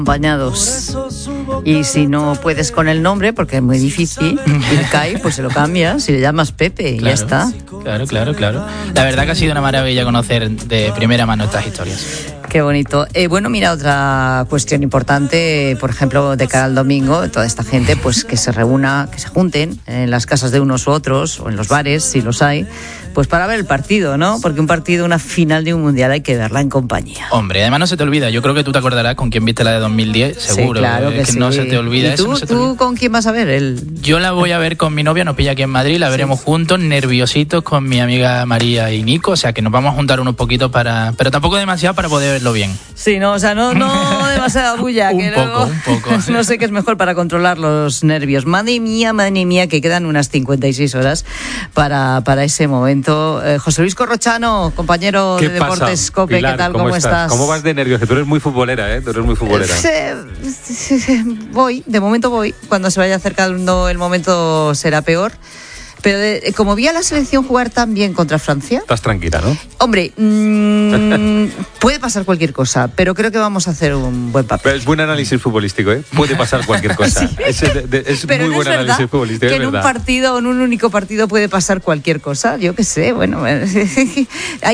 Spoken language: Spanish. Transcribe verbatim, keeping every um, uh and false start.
acompañados. Y si no puedes con el nombre, porque es muy difícil, Ilkay, pues se lo cambias y le llamas Pepe y claro, ya está. Claro, claro, claro. La verdad que ha sido una maravilla conocer de primera mano estas historias. Qué bonito. Eh, bueno, mira, otra cuestión importante, por ejemplo, de cara al domingo, toda esta gente pues que se reúna, que se junten en las casas de unos u otros, o en los bares, si los hay, pues para ver el partido, ¿no? Porque un partido, una final de un mundial, hay que verla en compañía. Hombre, además no se te olvida, yo creo que tú te acordarás con quién viste la de dos mil diez, seguro. Sí, claro que, que sí. no se te olvida. ¿Y tú, eso no se te tú olvida. con quién vas a ver? El... Yo la voy a ver con mi novia, nos pilla aquí en Madrid, la veremos sí. juntos, nerviositos, con mi amiga María y Nico, o sea que nos vamos a juntar unos poquitos para, pero tampoco demasiado para poder verlo bien. Sí, no, o sea, no, no demasiada bulla. un que poco, luego, un poco. No sé qué es mejor para controlar los nervios. Madre mía, madre mía, que quedan unas cincuenta y seis horas para, para ese momento. Eh, José Luis Corrochano, compañero de Deportes COPE, Pilar, ¿qué tal? ¿cómo, ¿Cómo estás? estás? ¿Cómo vas de nervios? Que tú eres muy futbolera, ¿eh? Tú eres muy futbolera. Eh, voy, de momento voy. Cuando se vaya acercando el momento será peor. Pero de, como vi a la selección jugar tan bien contra Francia... Estás tranquila, ¿no? Hombre, mmm, puede pasar cualquier cosa, pero creo que vamos a hacer un buen papel. Pero es buen análisis futbolístico, ¿eh? Puede pasar cualquier cosa. Sí. Es, de, de, es pero muy no buen es análisis futbolístico, que es en verdad. un partido, en un único partido puede pasar cualquier cosa. Yo qué sé, bueno...